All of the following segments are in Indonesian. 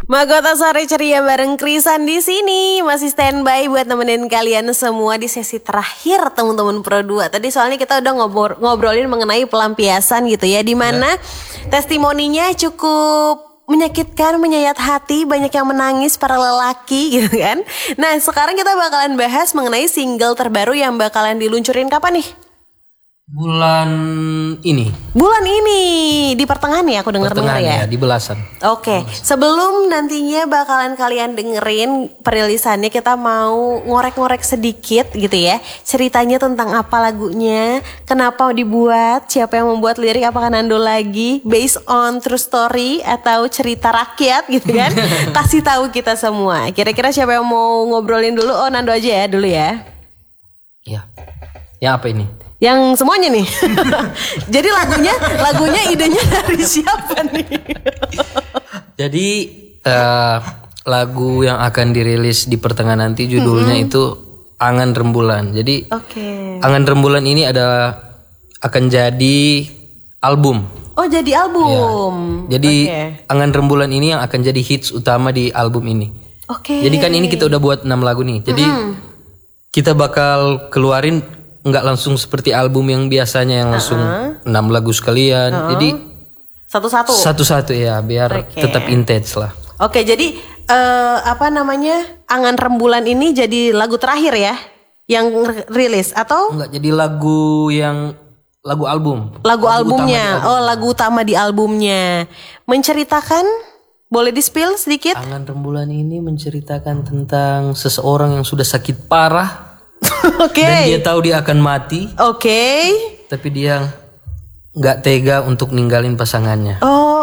Magota sore ceria bareng Krisan di sini masih standby buat nemenin kalian semua di sesi terakhir teman-teman Pro 2. Tadi soalnya kita udah ngobrolin mengenai pelampiasan gitu ya, di mana testimoninya cukup menyakitkan, menyayat hati, banyak yang menangis para lelaki gitu kan. Nah, sekarang kita bakalan bahas mengenai single terbaru yang bakalan diluncurin kapan nih? Bulan ini di pertengahan ya, aku dengar ya. Di belasan. Oke, sebelum nantinya bakalan kalian dengerin perilisannya, kita mau ngorek-ngorek sedikit gitu ya, ceritanya tentang apa lagunya, kenapa dibuat, siapa yang membuat lirik, apakah Nando lagi, based on true story atau cerita rakyat gitu kan. Kasih tahu kita semua. Kira-kira siapa yang mau ngobrolin dulu? Oh, Nando aja ya dulu ya. Ya. Ya, apa ini? Yang semuanya nih. Jadi lagunya idenya dari siapa nih? Jadi lagu yang akan dirilis di pertengahan nanti judulnya itu Angan Rembulan. Jadi Angan Rembulan ini akan jadi album. Oh, jadi album. Ya. Jadi Angan Rembulan ini yang akan jadi hits utama di album ini. Jadi kan ini kita udah buat 6 lagu nih. Jadi kita bakal keluarin nggak langsung seperti album yang biasanya yang langsung 6 lagu sekalian. Jadi satu-satu ya, biar tetap intens lah. Oke, jadi Angan Rembulan ini jadi lagu terakhir ya yang rilis atau enggak, jadi lagu album. Lagu albumnya. Lagu utama di albumnya. Menceritakan, boleh di-spill sedikit? Angan Rembulan ini menceritakan tentang seseorang yang sudah sakit parah. Dan dia tahu dia akan mati. Tapi dia nggak tega untuk ninggalin pasangannya.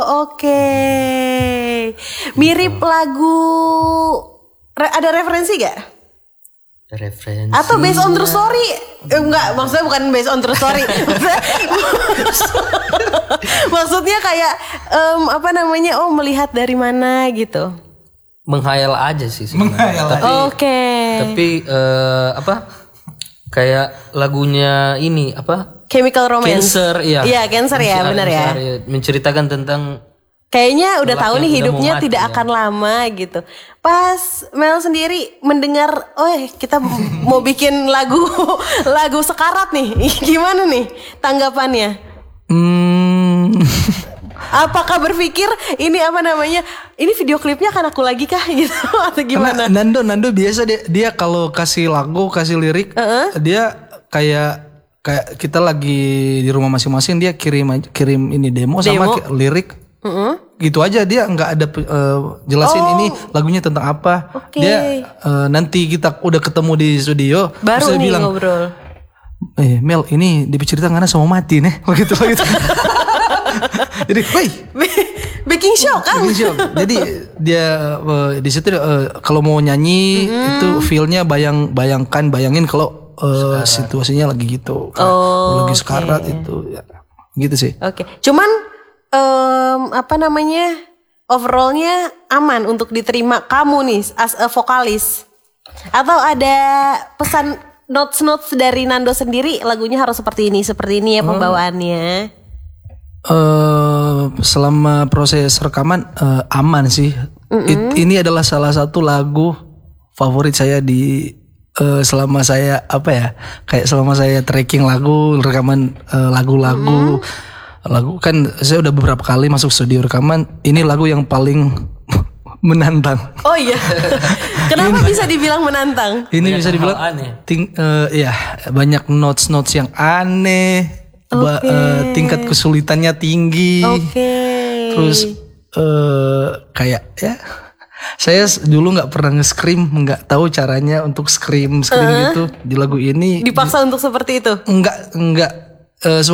Mirip lagu. Ada referensi gak? Referensi. Atau based on true story? Enggak, maksudnya bukan based on true story. Maksudnya kayak melihat dari mana gitu. Menghayal aja sih sebenarnya. Tapi kayak lagunya ini Chemical Romance. Cancer, iya. Iya, Cancer ya, benar ya. Menceritakan tentang kayaknya udah tahu nih hidupnya tidak akan lama gitu. Pas Mel sendiri mendengar, kita mau bikin lagu sekarat nih. Gimana nih tanggapannya? Apakah berpikir ini ini video klipnya kan aku lagi kah gitu atau gimana? Karena Nando biasa dia kalau kasih lagu, kasih lirik, dia kayak kita lagi di rumah masing-masing, dia kirim ini demo sama lirik. Gitu aja, dia nggak ada jelasin ini lagunya tentang apa. Dia nanti kita udah ketemu di studio baru nih bilang, ngobrol. Mel, ini cerita karena sama mati nih begitu. Jadi, baking shock kan? Jadi dia di situ kalau mau nyanyi itu feel-nya bayangin kalau situasinya lagi gitu, lagi sekarat itu, ya, gitu sih. Cuman overallnya aman untuk diterima kamu nih as a vokalis, atau ada pesan notes dari Nando sendiri, lagunya harus seperti ini ya pembawaannya? Selama proses rekaman aman sih. Ini adalah salah satu lagu favorit saya di selama saya selama saya tracking lagu, rekaman lagu kan saya udah beberapa kali masuk studio rekaman. Ini lagu yang paling menantang. Oh iya. Kenapa bisa dibilang menantang? Ini bisa dibilang aneh. Banyak notes yang aneh. Tingkat kesulitannya tinggi. Terus kayak ya, saya dulu nggak pernah nge-scream, nggak tahu caranya untuk scream gitu. Di lagu ini dipaksa untuk seperti itu. Enggak